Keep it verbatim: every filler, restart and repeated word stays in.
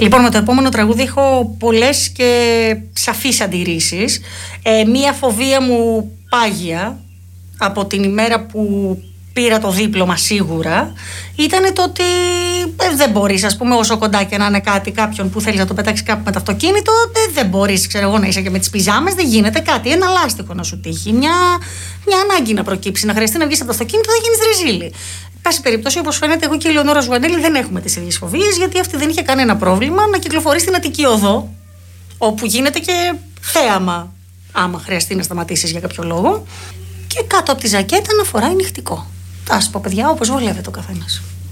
Λοιπόν, με το επόμενο τραγούδι έχω πολλές και σαφείς αντιρρήσεις. Ε, μία φοβία μου πάγια από την ημέρα που πήρα το δίπλωμα σίγουρα ήταν το ότι ε, δεν μπορείς, ας πούμε, όσο κοντά και να είναι κάτι, κάποιον που θέλεις να το πετάξει κάπου με το αυτοκίνητο, ε, δεν μπορείς, ξέρω εγώ, να είσαι και με τις πιζάμες, δεν γίνεται κάτι. Ένα λάστιχο να σου τύχει, μια, μια ανάγκη να προκύψει, να χρειαστεί να βγεις από το αυτοκίνητο, θα γίνεις ρεζίλη. Πάση περιπτώσει, όπως φαίνεται, εγώ και η Λεωνόρα Ζουανέλη δεν έχουμε τις ίδιες φοβίες, γιατί αυτή δεν είχε κανένα πρόβλημα να κυκλοφορεί στην Αττική Οδό, όπου γίνεται και θέαμα, άμα χρειαστεί να σταματήσεις για κάποιο λόγο. Και κάτω από τη ζακέτα να φοράει νυχτικό. Θα σας πω, παιδιά, όπως βολεύεται ο καθένας.